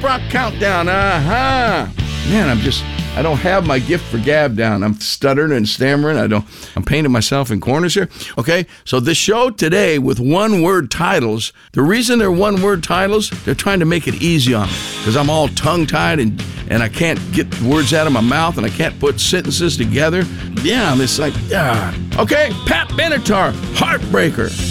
Rock Countdown. Man, I don't have my gift for gab down. I'm stuttering and stammering. I'm painting myself in corners here. Okay, so the show today with one-word titles, the reason they're one-word titles, they're trying to make it easy on me because I'm all tongue-tied and I can't get words out of my mouth and I can't put sentences together. Yeah, it's like, okay, Pat Benatar, Heartbreaker.